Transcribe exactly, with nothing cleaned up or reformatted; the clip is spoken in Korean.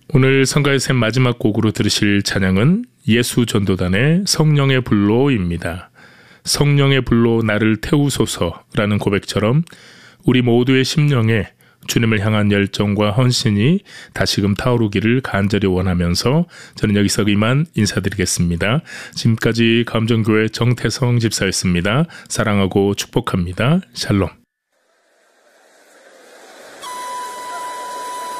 오늘 성가의 샘 마지막 곡으로 들으실 찬양은 예수전도단의 성령의 불로입니다. 성령의 불로 나를 태우소서라는 고백처럼 우리 모두의 심령에 주님을 향한 열정과 헌신이 다시금 타오르기를 간절히 원하면서 저는 여기서 이만 인사드리겠습니다. 지금까지 감정교회 정태성 집사였습니다. 사랑하고 축복합니다. 샬롬.